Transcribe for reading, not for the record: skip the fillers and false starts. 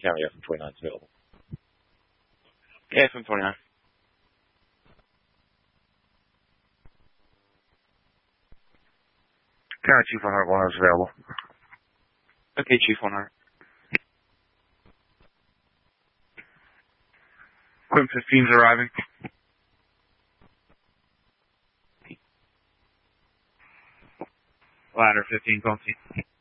County FM-29 is available. Yeah, FM-29. County Chief 101 is available. Okay, Chief 100. Quim 15's arriving. Ladder 15, Conti.